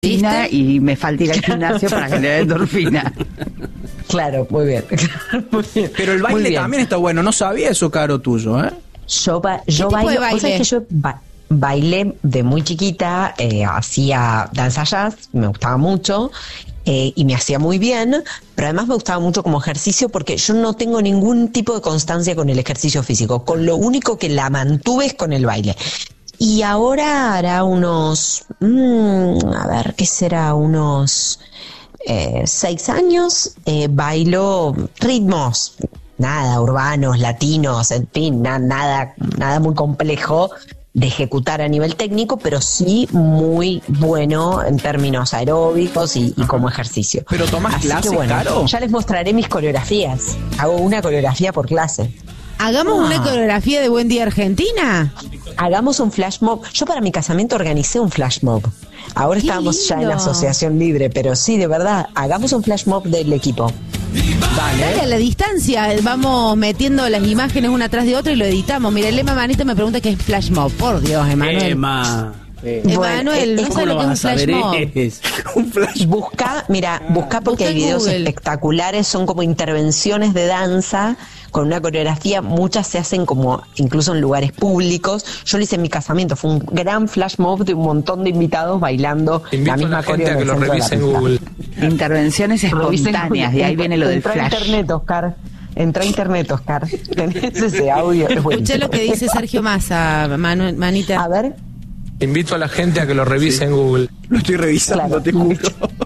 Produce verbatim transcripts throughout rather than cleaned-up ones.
rutina y me falta ir al gimnasio para generar endorfina. Claro, muy bien. Muy bien. Pero el baile también está bueno. No sabía eso, Caro, tuyo, ¿eh? Yo, ba- yo ¿Qué tipo bailo. de baile? ¿Vos sabés que yo ba- bailé de muy chiquita? Eh, hacía danza jazz, me gustaba mucho. Eh, y me hacía muy bien, pero además me gustaba mucho como ejercicio porque yo no tengo ningún tipo de constancia con el ejercicio físico. Con lo único que la mantuve es con el baile. Y ahora hará unos, mmm, a ver, ¿qué será? Unos eh, seis años, eh, bailo ritmos, nada, urbanos, latinos, en fin, na- nada, nada muy complejo de ejecutar a nivel técnico, pero sí muy bueno en términos aeróbicos y, y como ejercicio. ¿Pero tomás Así clases, que bueno, Caro? ya les mostraré mis coreografías. Hago una coreografía por clase. Hagamos Ah. una coreografía de Buen Día Argentina. Hagamos un flash mob. Yo para mi casamiento organicé un flash mob. Ahora ¡Qué estamos ya en lindo! asociación libre, pero sí, de verdad, hagamos un flash mob del equipo. Dale a la distancia, vamos metiendo las imágenes una atrás de otra y lo editamos. Mira, el Emma Manito me pregunta qué es flash mob. Por Dios, Emanuel. Emma. Eh, Emanuel, Bueno, no ¿cómo sabe ¿Cómo lo lo que es un vas a flash saber? mob. Es Un flash. Busca, mira, busca porque Busca hay en videos Google. espectaculares, son como intervenciones de danza con una coreografía, muchas se hacen como incluso en lugares públicos. Yo lo hice en mi casamiento, fue un gran flash mob de un montón de invitados bailando Invito la a misma la gente coreo a que en lo el centro de la revise en pista. Google. Intervenciones Revisen espontáneas, Google. de ahí viene lo del Entra a flash. internet, Oscar. Entra a internet, Oscar. Tenés ese audio. es Escuché buenísimo. lo que dice Sergio Massa, Manu- Manita. A ver. Invito a la gente a que lo revise en Google. Lo estoy revisando, Claro. te juro.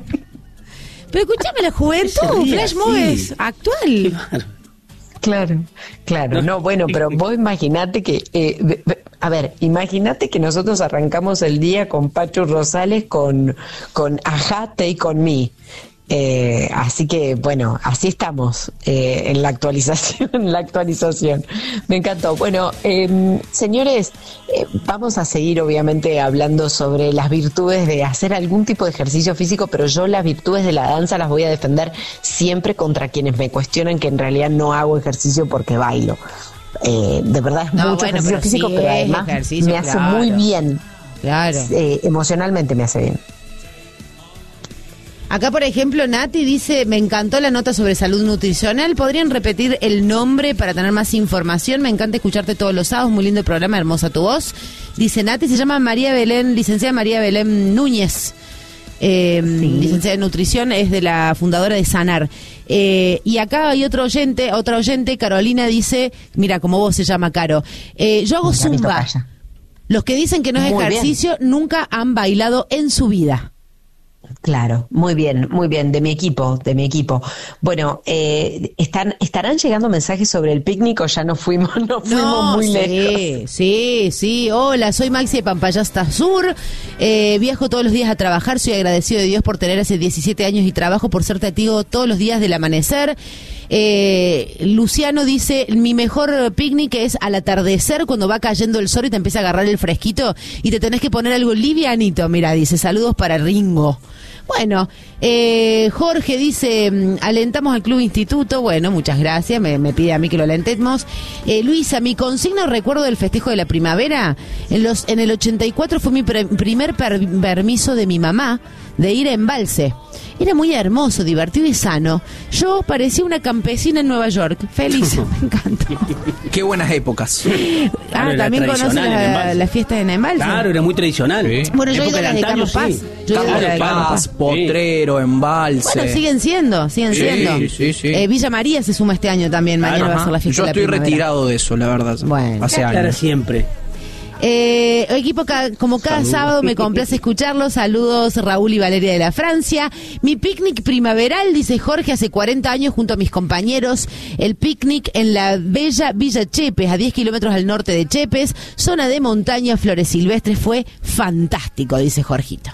Pero escúchame, la juventud, ríe flash mob así. es actual. Claro, claro, no, bueno, pero vos imaginate que, eh, de- de- a ver, imagínate que nosotros arrancamos el día con Pachu Rosales, con, con Ajá, Take On Me. Eh, así que, bueno, así estamos eh, en la actualización, en la actualización. Me encantó. Bueno, eh, señores, eh, vamos a seguir obviamente hablando sobre las virtudes de hacer algún tipo de ejercicio físico, pero yo las virtudes de la danza las voy a defender siempre contra quienes me cuestionan que en realidad no hago ejercicio porque bailo. Eh, de verdad es No, mucho bueno, ejercicio pero físico, sí pero es además ejercicio, me hace claro. muy bien. Claro. Eh, emocionalmente me hace bien. Acá, por ejemplo, Nati dice, me encantó la nota sobre salud nutricional. ¿Podrían repetir el nombre para tener más información? Me encanta escucharte todos los sábados. Muy lindo el programa, hermosa tu voz. Dice Nati, se llama María Belén, licenciada María Belén Núñez. Eh, licenciada en nutrición, es de la fundadora de Sanar. Eh, y acá hay otro oyente, otra oyente, Carolina dice, mira, como vos se llama Caro, eh, yo hago Mira, mi zumba. tocaya. Los que dicen que no es Muy bien. ejercicio nunca han bailado en su vida. Claro, muy bien, muy bien, de mi equipo, de mi equipo. Bueno, eh, están, ¿estarán llegando mensajes sobre el picnic o ya no fuimos, no fuimos No, muy sí, lejos? sí, sí. Hola, soy Maxi de Pampayasta Sur. Eh, viajo todos los días a trabajar. Soy agradecido de Dios por tener hace diecisiete años y trabajo por ser testigo todos los días del amanecer. Eh, Luciano dice, mi mejor picnic es al atardecer cuando va cayendo el sol y te empieza a agarrar el fresquito y te tenés que poner algo livianito. Mira, dice, saludos para Ringo. Bueno, eh, Jorge dice, mm, alentamos al Club Instituto. Bueno, muchas gracias, me, me pide a mí que lo alentemos. Eh, Luisa, mi consigna o recuerdo del festejo de la primavera. En los en el ochenta y cuatro fue mi pre- primer per- permiso de mi mamá de ir a embalse. Era muy hermoso, divertido y sano. Yo parecía una campesina en Nueva York. Feliz, me encantó. Qué buenas épocas. Ah, Claro, era también conoce tradicional en la, embalse. las fiestas en embalse. Claro, era muy tradicional. Sí. Bueno, yo he ido Época a de las de antaño, Carlos Paz. sí. Yo he ido a Carlos las de Carlos Paz, Paz. Potrero, embalse. Bueno, siguen siendo, siguen Sí, siendo. sí, sí. Eh, Villa María se suma este año también, mañana Ajá. va a ser la fiesta Yo de la estoy primavera. retirado de eso, la verdad. Bueno. Hace Claro, años. siempre. Eh, equipo, ca- como cada sábado me complace escucharlos. Saludos Raúl y Valeria de la Francia. Mi picnic primaveral, dice Jorge, hace cuarenta años junto a mis compañeros. El picnic en la bella Villa Chepes, a diez kilómetros al norte de Chepes, zona de montaña, flores silvestres. Fue fantástico, dice Jorgito.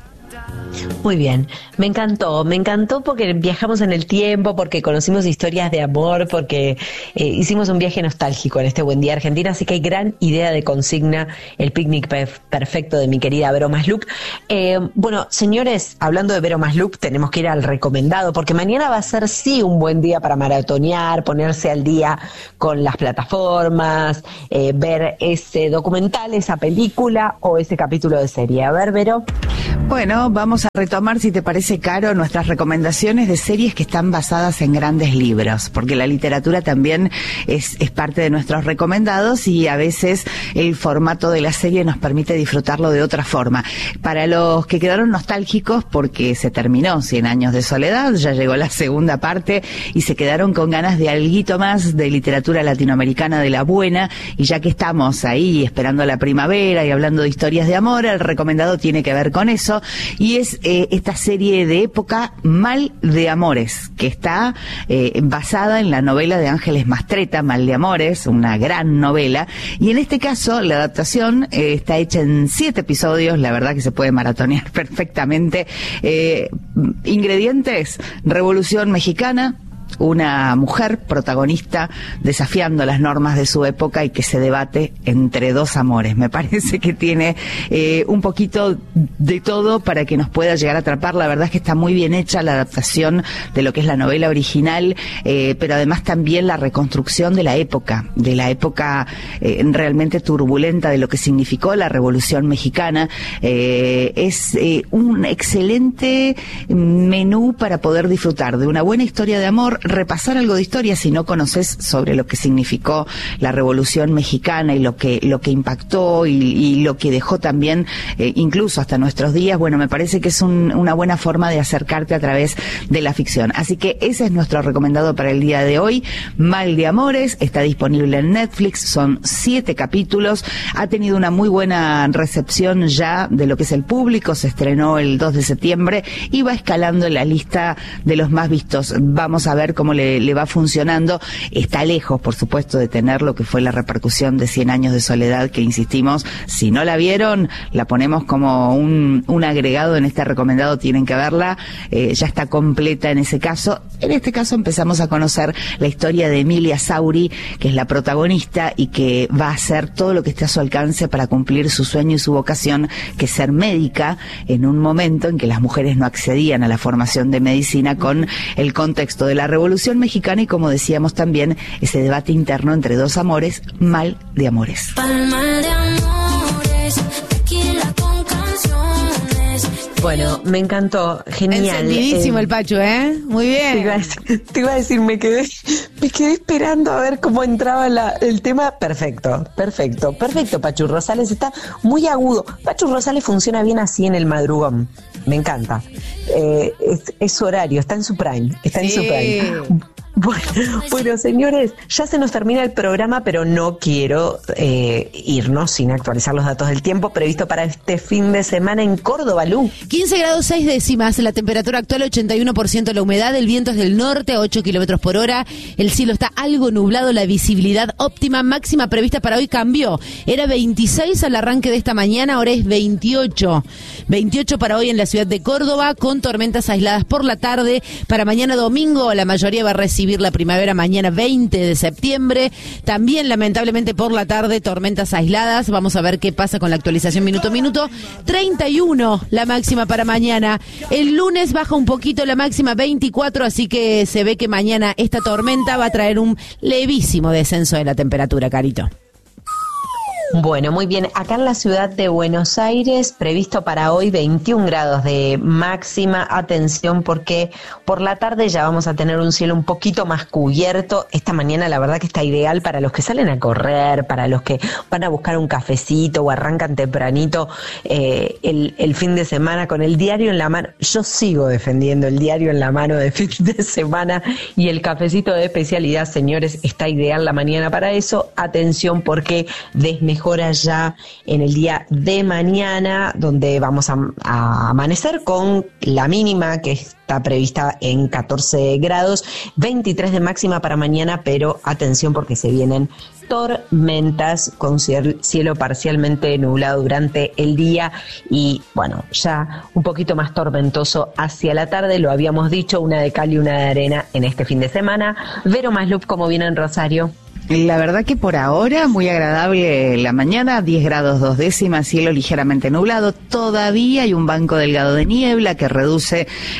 Muy bien, me encantó, me encantó porque viajamos en el tiempo, porque conocimos historias de amor, porque eh, hicimos un viaje nostálgico en este Buen Día Argentina, así que hay gran idea de consigna, el picnic perf- perfecto de mi querida Vero Masluc. Eh, bueno, señores, hablando de Vero Masluc, tenemos que ir al recomendado, porque mañana va a ser sí un buen día para maratonear, ponerse al día con las plataformas, eh, ver ese documental, esa película o ese capítulo de serie. A ver, Vero. Bueno, Bueno, vamos a retomar, si te parece, Caro, nuestras recomendaciones de series que están basadas en grandes libros, porque la literatura también es, es parte de nuestros recomendados y a veces el formato de la serie nos permite disfrutarlo de otra forma. Para los que quedaron nostálgicos porque se terminó Cien años de soledad, ya llegó la segunda parte y se quedaron con ganas de alguito más de literatura latinoamericana de la buena, y ya que estamos ahí esperando la primavera y hablando de historias de amor, el recomendado tiene que ver con eso, y es eh, esta serie de época Mal de Amores, que está eh, basada en la novela de Ángeles Mastretta, Mal de Amores, una gran novela, y en este caso la adaptación eh, está hecha en siete episodios, la verdad que se puede maratonear perfectamente. Eh, ingredientes: Revolución Mexicana, una mujer protagonista desafiando las normas de su época y que se debate entre dos amores. Me parece que tiene eh, un poquito de todo para que nos pueda llegar a atrapar. La verdad es que está muy bien hecha la adaptación de lo que es la novela original, eh, pero además también la reconstrucción de la época, de la época eh, realmente turbulenta de lo que significó la Revolución Mexicana. Eh, es eh, un excelente menú para poder disfrutar de una buena historia de amor, repasar algo de historia si no conoces sobre lo que significó la Revolución Mexicana y lo que lo que impactó y, y lo que dejó también eh, incluso hasta nuestros días. Bueno, me parece que es un, una buena forma de acercarte a través de la ficción. Así que ese es nuestro recomendado para el día de hoy, Mal de Amores. Está disponible en Netflix, son siete capítulos, ha tenido una muy buena recepción ya de lo que es el público, se estrenó el dos de septiembre y va escalando en la lista de los más vistos. Vamos a ver cómo le, le va funcionando. Está lejos, por supuesto, de tener lo que fue la repercusión de Cien años de soledad, que insistimos, si no la vieron, la ponemos como un, un agregado en este recomendado, tienen que verla, eh, ya está completa en ese caso. En este caso empezamos a conocer la historia de Emilia Sauri, que es la protagonista y que va a hacer todo lo que esté a su alcance para cumplir su sueño y su vocación, que es ser médica, en un momento en que las mujeres no accedían a la formación de medicina con el contexto de la Revolución Mexicana y, como decíamos también, ese debate interno entre dos amores, Mal de Amores. Mal de amores, tequila con canciones. Bueno, me encantó, genial. Encendidísimo Eh, el Pachu, ¿eh? Muy bien. Te iba a decir, te iba a decir, me quedé, me quedé esperando a ver cómo entraba la, el tema. Perfecto, perfecto, perfecto. Pachu Rosales está muy agudo. Pachu Rosales funciona bien así en el madrugón. Me encanta. Eh, es, es su horario, está en su prime. Está en Sí. su prime. Bueno, bueno, señores, ya se nos termina el programa, pero no quiero eh, irnos sin actualizar los datos del tiempo previsto para este fin de semana en Córdoba, Lu. quince grados seis décimas, la temperatura actual ochenta y uno por ciento la humedad, el viento es del norte a ocho kilómetros por hora, el cielo está algo nublado, la visibilidad óptima máxima prevista para hoy cambió, era veintiséis al arranque de esta mañana, ahora es veintiocho, veintiocho para hoy en la ciudad de Córdoba, con tormentas aisladas por la tarde. Para mañana domingo la mayoría va a recibir la primavera, mañana veinte de septiembre, también lamentablemente por la tarde tormentas aisladas. Vamos a ver qué pasa con la actualización minuto a minuto. treinta y uno la máxima para mañana, el lunes baja un poquito la máxima, veinticuatro, así que se ve que mañana esta tormenta va a traer un levísimo descenso de la temperatura, Carito. Bueno, muy bien. Acá en la ciudad de Buenos Aires, previsto para hoy veintiún grados de máxima. Atención, porque por la tarde ya vamos a tener un cielo un poquito más cubierto. Esta mañana la verdad que está ideal para los que salen a correr, para los que van a buscar un cafecito o arrancan tempranito eh, el, el fin de semana con el diario en la mano. Yo sigo defendiendo el diario en la mano de fin de semana, y el cafecito de especialidad, señores, está ideal la mañana para eso. Atención, porque desmejora ya en el día de mañana, donde vamos a, a amanecer con la mínima que está prevista en catorce grados, veintitrés de máxima para mañana, pero atención porque se vienen tormentas con cielo parcialmente nublado durante el día y, bueno, ya un poquito más tormentoso hacia la tarde. Lo habíamos dicho, una de cal y una de arena en este fin de semana. Vero Maslup, ¿cómo viene en Rosario? La verdad que por ahora muy agradable la mañana, diez grados dos décimas, cielo ligeramente nublado, todavía hay un banco delgado de niebla que reduce la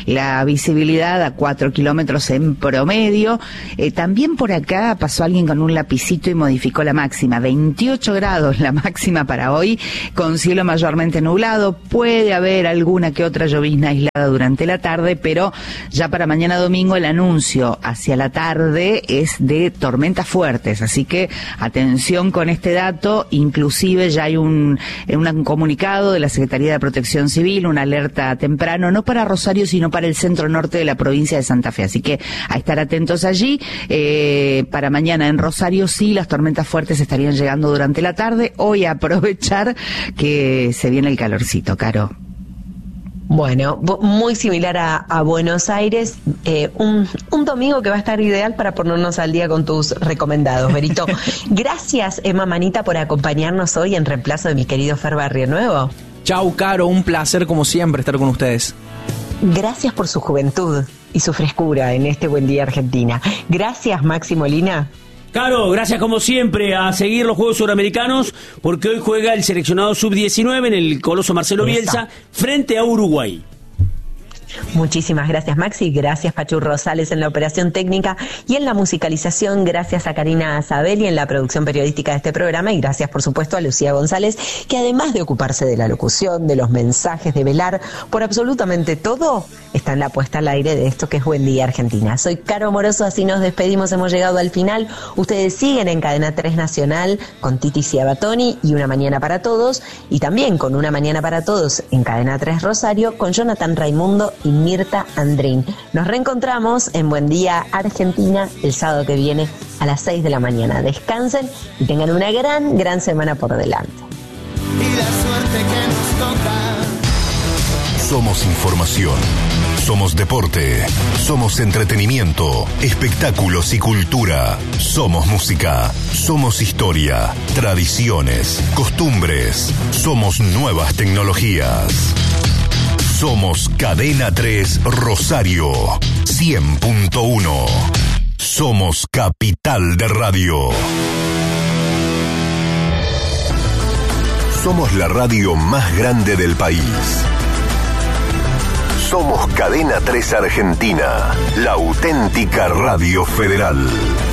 poca visibilidad, a cuatro kilómetros en promedio. Eh, también por acá pasó alguien con un lapicito y modificó la máxima. veintiocho grados la máxima para hoy, con cielo mayormente nublado. Puede haber alguna que otra llovizna aislada durante la tarde, pero ya para mañana domingo el anuncio hacia la tarde es de tormentas fuertes. Así que atención con este dato. Inclusive ya hay un, un comunicado de la Secretaría de Protección Civil, una alerta temprano, no para Rosario, sino para el centro norte de la provincia de Santa Fe. Así que a estar atentos allí. Eh, para mañana en Rosario sí, las tormentas fuertes estarían llegando durante la tarde. Hoy a aprovechar que se viene el calorcito, Caro. Bueno, muy similar a, a Buenos Aires, eh, un, un domingo que va a estar ideal para ponernos al día con tus recomendados, Berito. Gracias, Emma Manita, por acompañarnos hoy en reemplazo de mi querido Fer Barrio Nuevo. Chau, Caro, un placer como siempre estar con ustedes. Gracias por su juventud y su frescura en este Buen Día Argentina. Gracias, Maxi Molina. Caro, gracias como siempre a seguir los Juegos Suramericanos, porque hoy juega el seleccionado sub diecinueve en el Coloso Marcelo Bielsa frente a Uruguay. Muchísimas gracias, Maxi. Gracias, Pachu Rosales, en la operación técnica y en la musicalización. Gracias a Karina Sabelli en la producción periodística de este programa. Y gracias, por supuesto, a Lucía González, que además de ocuparse de la locución, de los mensajes, de velar por absolutamente todo, está en la puesta al aire de esto que es Buen Día Argentina. Soy Caro Moroso, así nos despedimos. Hemos llegado al final. Ustedes siguen en Cadena tres Nacional con Titi Ciabatoni y Una Mañana para Todos. Y también con Una Mañana para Todos en Cadena tres Rosario con Jonathan Raimundo y Mirta Andrín. Nos reencontramos en Buen Día Argentina el sábado que viene a las seis de la mañana. Descansen y tengan una gran, gran semana por delante. Y la suerte que nos toca. Somos información, somos deporte, somos entretenimiento, espectáculos y cultura. Somos música, somos historia, tradiciones, costumbres, somos nuevas tecnologías. Somos Cadena tres Rosario, cien punto uno. Somos Capital de Radio. Somos la radio más grande del país. Somos Cadena tres Argentina, la auténtica radio federal.